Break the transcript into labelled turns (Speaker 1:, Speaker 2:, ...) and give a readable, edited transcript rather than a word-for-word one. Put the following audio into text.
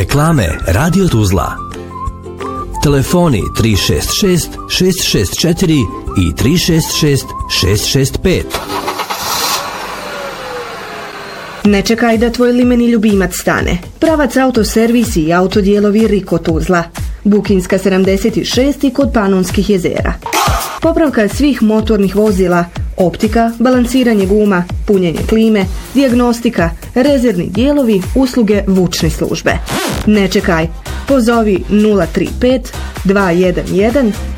Speaker 1: Reklame Radio Tuzla. Telefoni 366 664 i 366 665.
Speaker 2: Ne čekaj da tvoj limeni ljubimac stane. Pravac autoservis i autodijelovi Riko Tuzla. Bukinska 76 kod Panonskih jezera. Popravka svih motornih vozila, optika, balansiranje guma, punjenje klime, dijagnostika, rezervni dijelovi, usluge vučne službe. Ne čekaj, pozovi 035 211